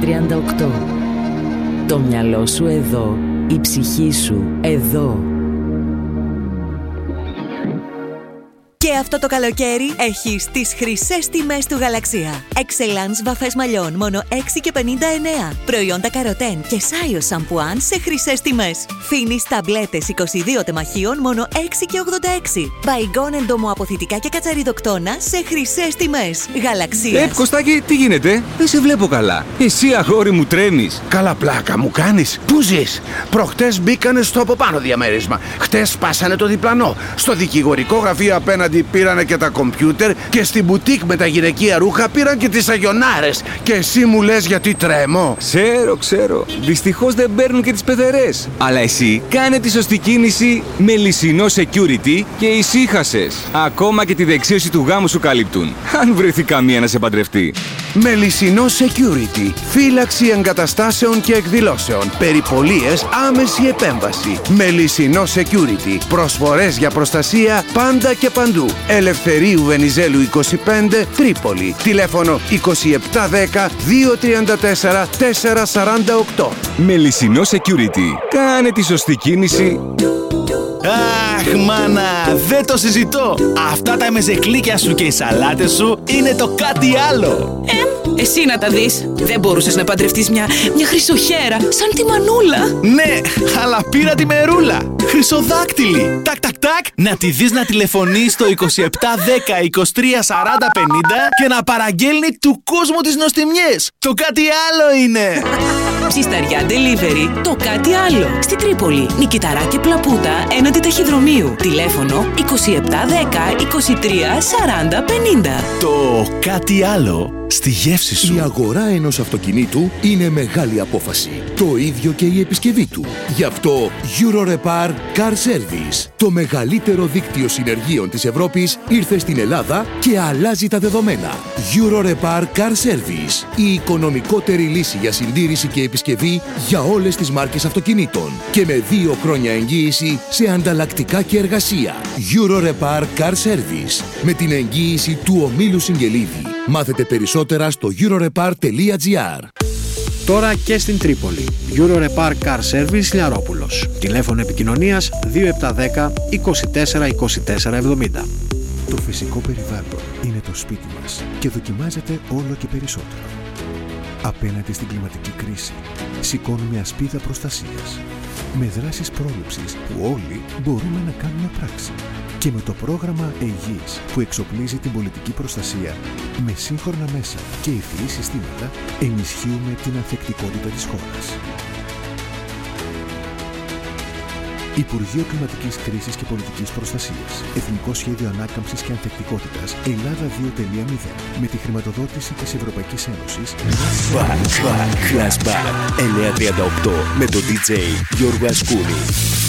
38. Το μυαλό σου εδώ, η ψυχή σου εδώ. Και αυτό το καλοκαίρι έχεις τις χρυσές τιμές του Γαλαξία. Excellence βαφές μαλλιών μόνο 6,59. Προϊόντα καροτέν και σάιο σαμπουάν σε χρυσές τιμές. Φίνις ταμπλέτες 22 τεμαχίων μόνο 6,86. Μπαϊγκόν εντομοαποθητικά και κατσαριδοκτόνα σε χρυσές τιμές. Γαλαξίας. Κωστάκη, τι γίνεται? Δεν σε βλέπω καλά. Εσύ, αγόρι μου, τρέμεις. Καλά πλάκα μου κάνεις. Πού ζεις? Προχτές μπήκανε στο από πάνω διαμέρισμα. Χτες σπάσανε το διπλανό. Στο δικηγορικό γραφείο απέναντι πήρανε και τα κομπιούτερ και στην μπουτίκ με τα γυναικεία ρούχα πήραν και τις αγιονάρες. Και εσύ μου λες γιατί τρέμω? Ξέρω. Δυστυχώς δεν παίρνουν και τις πεθερές. Αλλά εσύ κάνε τη σωστή κίνηση με Λυσινό Security και ησύχασες. Ακόμα και τη δεξίωση του γάμου σου καλύπτουν. Αν βρεθεί καμία να σε παντρευτεί. Με Λυσινό Security. Φύλαξη εγκαταστάσεων και εκδηλώσεων. Περιπολίες, άμεση επέμβαση. Με Λυσινό Security. Προσφορές για προστασία πάντα και παντού. Ελευθερίου Βενιζέλου 25, Τρίπολη. Τηλέφωνο 2710 234 448. Με Λυσινό Security. Κάνε τη σωστή κίνηση. Αχ, μάνα, δεν το συζητώ. Αυτά τα μεζεκλίκια σου και οι σαλάτες σου είναι το κάτι άλλο. Εσύ να τα δεις. Δεν μπορούσες να παντρευτείς μια χρυσοχέρα σαν τη Μανούλα? Ναι, αλλά πήρα τη μερούλα. Χρυσοδάκτυλη. Τακ, να τη δεις να τηλεφωνεί στο 2710 23 40 50 και να παραγγέλνει του κόσμου τις νοστιμιές. Το κάτι άλλο είναι. Ψισταριά Delivery, το κάτι άλλο. Στη Τρίπολη, Νικηταρά και Πλαπούτα, έναντι ταχυδρομείου. Τηλέφωνο 2710 23 40 50. Το κάτι άλλο στη γεύση σου. Η αγορά ενός αυτοκινήτου είναι μεγάλη απόφαση. Το ίδιο και η επισκευή του. Γι' αυτό Eurorepar Car Service, το μεγαλύτερο δίκτυο συνεργείων της Ευρώπης, ήρθε στην Ελλάδα και αλλάζει τα δεδομένα. Eurorepar Car Service, η οικονομικότερη λύση για συντήρηση και επισκευή για όλες τις μάρκες αυτοκινήτων και με 2 χρόνια εγγύηση σε ανταλλακτικά και εργασία. Eurorepar Car Service, με την εγγύηση του ομίλου Συγγελίδη. Μάθετε περισσότερα στο eurorepar.gr. Τώρα και στην Τρίπολη. Eurorepar Car Service Λιαρόπουλος. Τηλέφωνο επικοινωνίας 2710 24 24 70. Το φυσικό περιβάλλον είναι το σπίτι μας και δοκιμάζεται όλο και περισσότερο. Απέναντι στην κλιματική κρίση, σηκώνουμε ασπίδα προστασίας με δράσεις πρόληψης που όλοι μπορούμε να κάνουμε πράξη. Και με το πρόγραμμα Αιγής που εξοπλίζει την πολιτική προστασία με σύγχρονα μέσα και ευφυή συστήματα, ενισχύουμε την ανθεκτικότητα της χώρας. Υπουργείο Κλιματικής Κρίσης και Πολιτικής Προστασίας. Εθνικό Σχέδιο Ανάκαμψης και Ανθεκτικότητας Ελλάδα 2.0 με τη χρηματοδότηση της Ευρωπαϊκής Ένωσης. Flashback 938 με τον DJ Γιώργο Ασκούρη.